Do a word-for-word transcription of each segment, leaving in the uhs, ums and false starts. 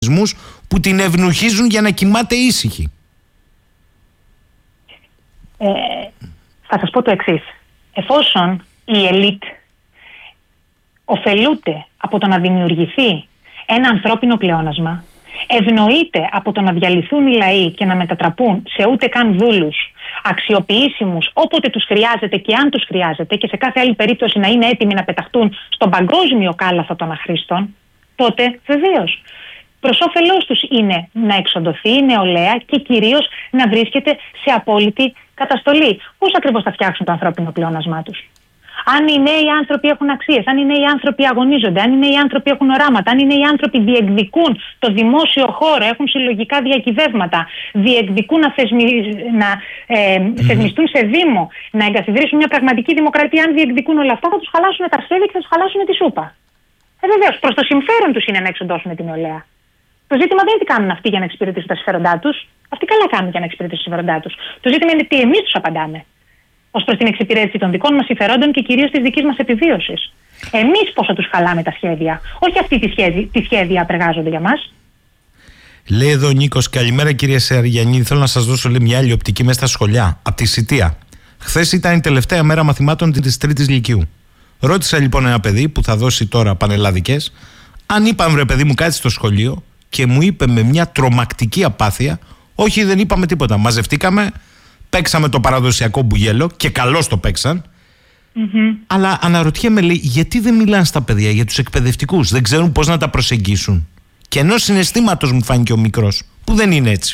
που την ευνουχίζουν για να κοιμάται ήσυχη. Ε, θα σας πω το εξής. Εφόσον η ελίτ ωφελούνται από το να δημιουργηθεί ένα ανθρώπινο πλεόνασμα, ευνοείται από το να διαλυθούν οι λαοί και να μετατραπούν σε ούτε καν δούλους, αξιοποιήσιμους όποτε τους χρειάζεται και αν τους χρειάζεται, και σε κάθε άλλη περίπτωση να είναι έτοιμοι να πεταχτούν στον παγκόσμιο κάλαθο των αχρήστων, τότε βεβαίως προς όφελός τους είναι να εξοντωθεί η νεολαία και κυρίως να βρίσκεται σε απόλυτη καταστολή. Πώς ακριβώς θα φτιάξουν το ανθρώπινο πλεόνασμά τους? Αν οι νέοι άνθρωποι έχουν αξίες, αν οι νέοι άνθρωποι αγωνίζονται, αν οι νέοι άνθρωποι έχουν οράματα, αν οι νέοι άνθρωποι διεκδικούν το δημόσιο χώρο, έχουν συλλογικά διακυβεύματα, διεκδικούν να, θεσμι... να ε, mm-hmm. θεσμιστούν σε δήμο, να εγκαθιδρύσουν μια πραγματική δημοκρατία, αν διεκδικούν όλα αυτά, θα τους χαλάσουν τα αρσέδια και θα τους χαλάσουν τη σούπα. Ε, βεβαίως, προς το συμφέρον τους είναι να εξοντώσουν την νεολαία. Το ζήτημα δεν είναι τι κάνουν αυτοί για να εξυπηρετήσουν τα συμφέροντά τους. Αυτοί καλά κάνουν για να εξυπηρετήσουν τα συμφέροντά τους. Το ζήτημα είναι τι εμείς τους απαντάμε ως προς την εξυπηρέτηση των δικών μας συμφερόντων και κυρίως της δικής μας επιβίωσης. Εμείς πόσο τους χαλάμε τα σχέδια, όχι αυτοί τι σχέδια, τι σχέδια απεργάζονται για μας. Λέει εδώ ο Νίκος, καλημέρα κυρία Σεαριαννίδη. Θέλω να σας δώσω λέει, μια άλλη οπτική μέσα στα σχολιά, από τη Σιτία. Χθες ήταν η τελευταία μέρα μαθημάτων της τρίτης Λυκείου. Ρώτησα λοιπόν ένα παιδί που θα δώσει τώρα πανελλαδικές, αν είπαμε ρε παιδί μου κάτι στο σχολείο, και μου είπε με μια τρομακτική απάθεια, όχι δεν είπαμε τίποτα. Μαζευτήκαμε, παίξαμε το παραδοσιακό μπουγέλο και καλώς το παίξαν. Mm-hmm. Αλλά αναρωτιέμαι, λέει, γιατί δεν μιλάνε στα παιδιά, για τους εκπαιδευτικούς? Δεν ξέρουν πώς να τα προσεγγίσουν. Και ενός συναισθήματος μου φάνηκε ο μικρός, που δεν είναι έτσι.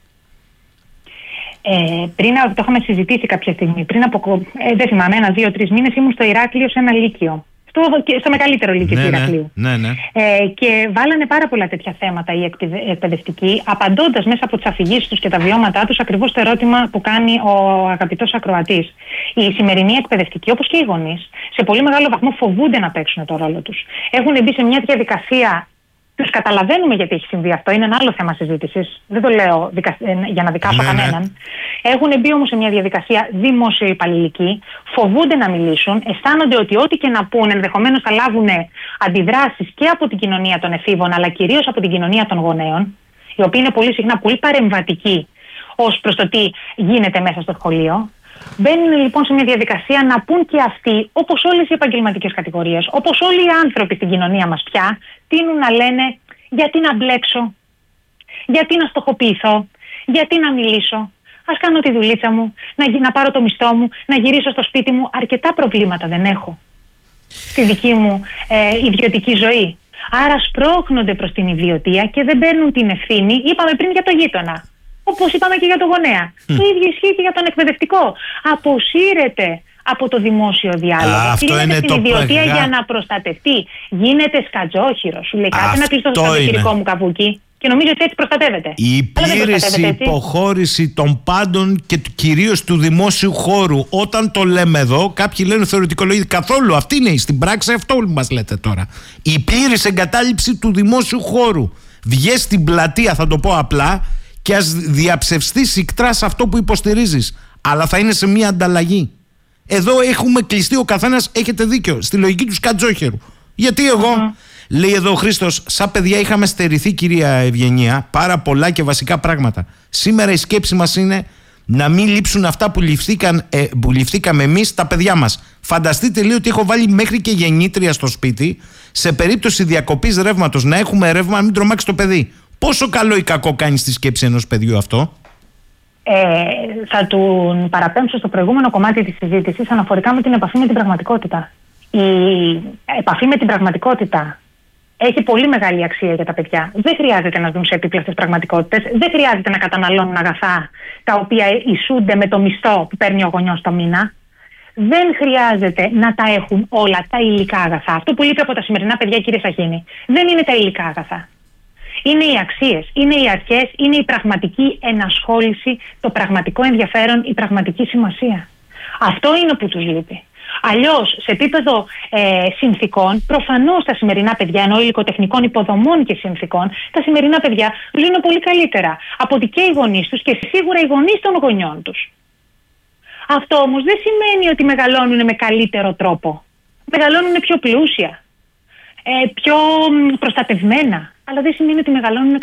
Ε, πριν, το είχαμε συζητήσει κάποια στιγμή, πριν από, ε, δεν θυμάμαι, ένα, δύο, τρεις μήνες ήμουν στο Ηράκλειο σε ένα λύκειο. Στο, στο μεγαλύτερο λύκειο του ναι, Ηρακλείου. Ναι, ναι. Ε, και βάλανε πάρα πολλά τέτοια θέματα οι εκπαιδευτικοί, απαντώντας μέσα από τις αφηγήσεις τους και τα βιώματά τους ακριβώς το ερώτημα που κάνει ο αγαπητός ακροατής. Οι σημερινοί εκπαιδευτικοί, όπως και οι γονείς, σε πολύ μεγάλο βαθμό φοβούνται να παίξουν το ρόλο τους. Έχουν μπει σε μια διαδικασία. Τους καταλαβαίνουμε γιατί έχει συμβεί αυτό, είναι ένα άλλο θέμα συζήτησης. Δεν το λέω δικα... για να δικάσω ναι, κανέναν. Ναι. Έχουν μπει όμως σε μια διαδικασία δημοσιοϊπαλληλική, φοβούνται να μιλήσουν, αισθάνονται ότι ό,τι και να πούν ενδεχομένως θα λάβουν αντιδράσεις και από την κοινωνία των εφήβων, αλλά κυρίως από την κοινωνία των γονέων, η οποία είναι πολύ συχνά πολύ παρεμβατική ως προς το τι γίνεται μέσα στο σχολείο. Μπαίνουν λοιπόν σε μια διαδικασία να πούν και αυτοί, όπως όλες οι επαγγελματικές κατηγορίες, όπως όλοι οι άνθρωποι στην κοινωνία μας πια, τείνουν να λένε γιατί να μπλέξω, γιατί να στοχοποιηθώ, γιατί να μιλήσω, ας κάνω τη δουλίτσα μου, να, να πάρω το μισθό μου, να γυρίσω στο σπίτι μου. Αρκετά προβλήματα δεν έχω στη δική μου ε, ιδιωτική ζωή. Άρα σπρώχνονται προς την ιδιωτία και δεν παίρνουν την ευθύνη. Είπαμε πριν για το γείτονα. Όπως είπαμε και για τον γονέα. Mm. Το ίδιο ισχύει και για τον εκπαιδευτικό. Αποσύρεται από το δημόσιο διάλογο. Κλείνεται στην ιδιωτία πεγά... για να προστατευτεί. Γίνεται σκατζόχυρος. Σου λέει κάτι να κλειστώ στο επιχειρικό μου καβούκι. Και νομίζω ότι έτσι προστατεύεται. Η πλήρης υποχώρηση των πάντων και κυρίως του δημόσιου χώρου. Όταν το λέμε εδώ, κάποιοι λένε θεωρητικολογία. Καθόλου αυτή είναι στην πράξη, αυτό μας λέτε τώρα. Η πλήρης εγκατάλειψη του δημόσιου χώρου. Βγες στην πλατεία, θα το πω απλά, και ας διαψευστεί συκτρά σε αυτό που υποστηρίζεις. Αλλά θα είναι σε μια ανταλλαγή. Εδώ έχουμε κλειστεί, ο καθένας, έχετε δίκιο, στη λογική του σκατζόχερου. Γιατί εγώ, uh-huh. λέει εδώ ο Χρήστος, σαν παιδιά είχαμε στερηθεί, κυρία Ευγενία, πάρα πολλά και βασικά πράγματα. Σήμερα η σκέψη μας είναι να μην λείψουν αυτά που, ληφθήκαν, ε, που ληφθήκαμε εμείς τα παιδιά μας. Φανταστείτε λίγο ότι έχω βάλει μέχρι και γεννήτρια στο σπίτι, σε περίπτωση διακοπής ρεύματος, να έχουμε ρεύμα, να μην τρομάξει το παιδί. Πόσο καλό ή κακό κάνει στη σκέψη ενός παιδιού αυτό? Ε, θα του παραπέμψω στο προηγούμενο κομμάτι της συζήτησης αναφορικά με την επαφή με την πραγματικότητα. Η επαφή με την πραγματικότητα έχει πολύ μεγάλη αξία για τα παιδιά. Δεν χρειάζεται να ζουν σε επίπλαστες πραγματικότητες. Δεν χρειάζεται να καταναλώνουν αγαθά τα οποία ισούνται με το μισθό που παίρνει ο γονιός το μήνα. Δεν χρειάζεται να τα έχουν όλα τα υλικά αγαθά. Αυτό που λείπει από τα σημερινά παιδιά, κύριε Σαχίνη, δεν είναι τα υλικά αγαθά. Είναι οι αξίες, είναι οι αρχές, είναι η πραγματική ενασχόληση, το πραγματικό ενδιαφέρον, η πραγματική σημασία. Αυτό είναι που τους λείπει. Αλλιώς, σε επίπεδο ε, συνθήκων, προφανώς τα σημερινά παιδιά, ενώ υλικοτεχνικών υποδομών και συνθήκων, τα σημερινά παιδιά ζουν πολύ καλύτερα από ότι και οι γονείς τους και σίγουρα οι γονείς των γονιών τους. Αυτό όμως δεν σημαίνει ότι μεγαλώνουν με καλύτερο τρόπο. Μεγαλώνουν πιο πλούσια, ε, πιο προστατευμένα. αλλά δεν σημαίνει ότι μεγαλώνουν